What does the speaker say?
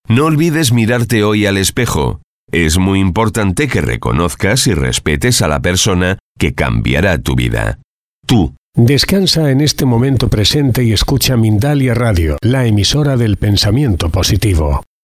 No olvides mirarte hoy al espejo. Es muy importante que reconozcas y respetes a la persona que cambiará tu vida. Tú. Descansa en este momento presente y escucha Mindalia Radio, la emisora del pensamiento positivo.